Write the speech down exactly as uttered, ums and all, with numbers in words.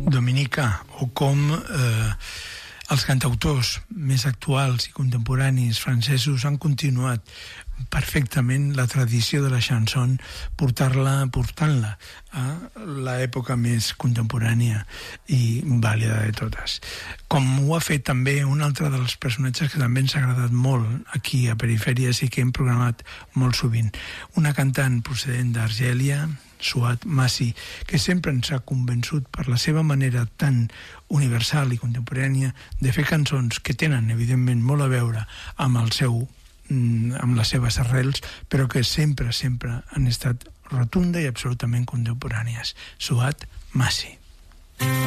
Dominica, o com eh, els cantautors més actuals i contemporanis francesos han continuat perfectament la tradició de la chanson, portar-la, portant-la a l'època més contemporània i vàlida de totes. Com ho ha fet també un altre dels personatges que també ens ha agradat molt aquí a Perifèries i que hem programat molt sovint. Una cantant procedent d'Argèlia, Souad Massi, que sempre ens ha convençut per la seva manera tan universal i contemporània de fer cançons que tenen, evidentment, molt a veure amb el seu amb les seves arrels, però que sempre, sempre han estat rotunda i absolutament contemporànies. Souad Massi.